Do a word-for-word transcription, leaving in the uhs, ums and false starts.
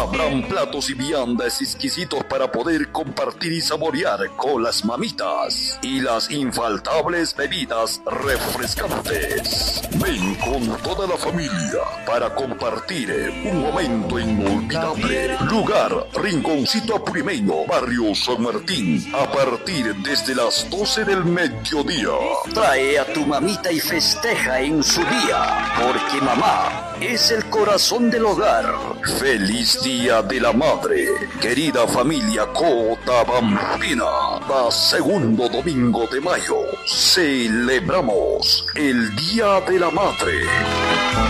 Habrán platos y viandas exquisitos para poder compartir y saborear con las mamitas. Y las infaltables bebidas refrescantes. Ven con toda la familia para compartir un momento inolvidable. Lugar, Rinconcito Apurimeño, Barrio San Martín. A partir desde las doce del mediodía. Trae a tu mamita y festeja en su día, porque mamá es el corazón del hogar. Feliz Día de la Madre, querida familia Cotabambina. A segundo domingo de mayo celebramos el Día de la Madre.